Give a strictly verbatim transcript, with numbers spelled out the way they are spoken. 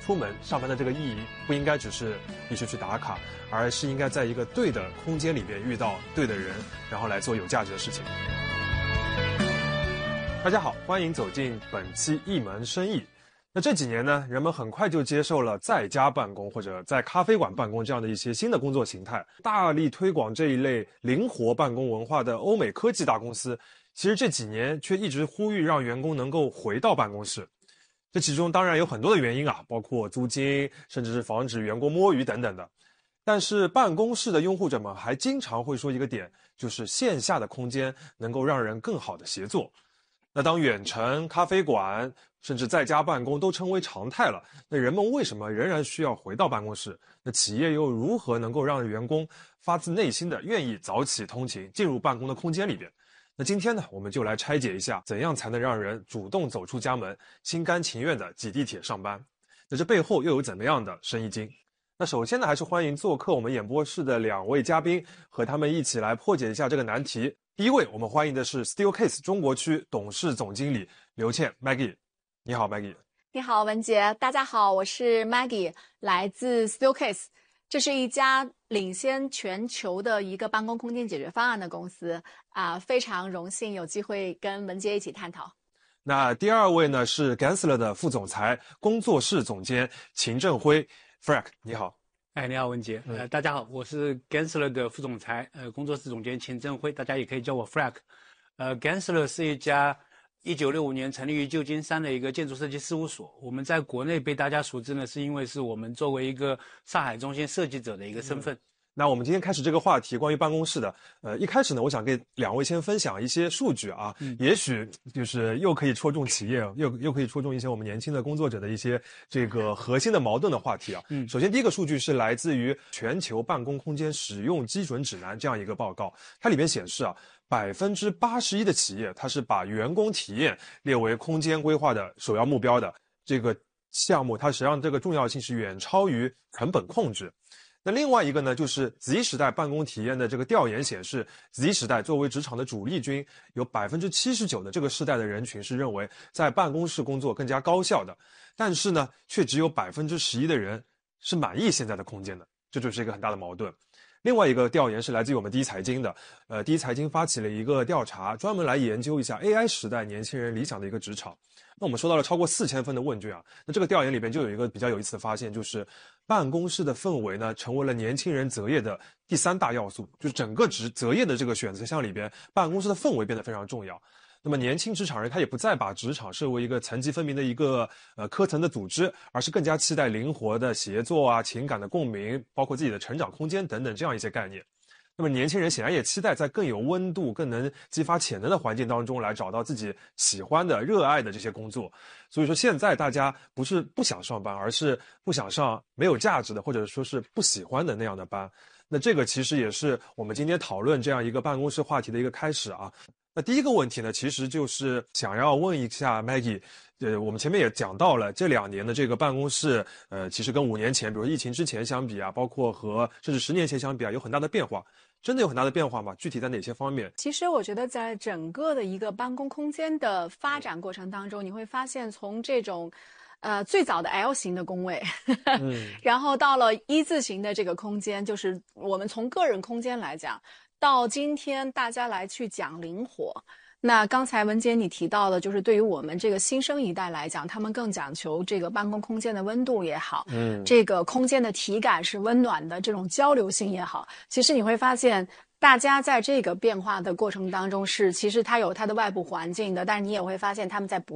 出门上班的这个意义不应该只是必须去打卡，而是应该在一个对的空间里面遇到对的人，然后来做有价值的事情。大家好，欢迎走进本期一门生意。那这几年呢，人们很快就接受了在家办公或者在咖啡馆办公这样的一些新的工作形态，大力推广这一类灵活办公文化的欧美科技大公司，其实这几年却一直呼吁让员工能够回到办公室。这其中当然有很多的原因啊，包括租金，甚至是防止员工摸鱼等等的。但是办公室的拥护者们还经常会说一个点，就是线下的空间能够让人更好的协作。那当远程、咖啡馆甚至在家办公都成为常态了，那人们为什么仍然需要回到办公室？那企业又如何能够让员工发自内心的愿意早起通勤进入办公的空间里边？那今天呢，我们就来拆解一下怎样才能让人主动走出家门，心甘情愿的挤地铁上班。那这背后又有怎么样的生意经？那首先呢，还是欢迎做客我们演播室的两位嘉宾，和他们一起来破解一下这个难题。第一位我们欢迎的是 Steelcase 中国区董事总经理刘倩 Maggie。 你好 Maggie。 你好文杰，大家好，我是 Maggie， 来自 Steelcase， 这是一家领先全球的一个办公空间解决方案的公司啊、呃，非常荣幸有机会跟文杰一起探讨。 那第二位呢是 Gensler 的副总裁、工作室总监秦振辉 Frank。 你好。 哎，你好文杰，呃，大家好，我是 Gensler 的副总裁，呃，工作室总监秦振辉，大家也可以叫我 Frank。呃 ，Gensler 是一家一九六五年成立于旧金山的一个建筑设计事务所。我们在国内被大家熟知呢，是因为是我们作为一个上海中心设计者的一个身份。嗯， 那我们今天开始这个话题，关于办公室的，呃，一开始呢，我想给两位先分享一些数据啊，嗯、也许就是又可以戳中企业，又又可以戳中一些我们年轻的工作者的一些这个核心的矛盾的话题啊。嗯，首先第一个数据是来自于全球办公空间使用基准指南这样一个报告，它里面显示啊，百分之八十一的企业它是把员工体验列为空间规划的首要目标的，这个项目它实际上这个重要性是远超于成本控制。那另外一个呢，就是 Z 时代办公体验的这个调研显示 ，Z 时代作为职场的主力军，有 百分之七十九 的这个世代的人群是认为在办公室工作更加高效的，但是呢，却只有 百分之十一 的人是满意现在的空间的，这就是一个很大的矛盾。另外一个调研是来自于我们第一财经的，呃，第一财经发起了一个调查，专门来研究一下 A I 时代年轻人理想的一个职场。那我们收到了超过四千份的问卷啊，那这个调研里边就有一个比较有意思的发现，就是办公室的氛围呢，成为了年轻人择业的第三大要素，就是整个职择业的这个选择项里边，办公室的氛围变得非常重要。那么年轻职场人他也不再把职场视为一个层级分明的一个呃科层的组织，而是更加期待灵活的协作啊、情感的共鸣，包括自己的成长空间等等这样一些概念。那么年轻人显然也期待在更有温度、更能激发潜能的环境当中来找到自己喜欢的、热爱的这些工作。所以说现在大家不是不想上班，而是不想上没有价值的，或者说是不喜欢的那样的班。那这个其实也是我们今天讨论这样一个办公室话题的一个开始啊。那第一个问题呢，其实就是想要问一下 Maggie， 呃，我们前面也讲到了这两年的这个办公室，呃，其实跟五年前，比如疫情之前相比啊，包括和甚至十年前相比啊，有很大的变化。真的有很大的变化吗？具体在哪些方面？ 其实我觉得在整个的一个办公空间的发展过程当中，你会发现从这种呃最早的 L 型的工位嗯、然后到了一字形的这个空间，就是我们从个人空间来讲，到今天大家来去讲灵活。那刚才文杰你提到的，就是对于我们这个新生一代来讲，他们更讲求这个办公空间的温度也好，嗯，这个空间的体感是温暖的，这种交流性也好，其实你会发现大家在这个变化的过程当中是，其实它有它的外部环境的，但是你也会发现他们在不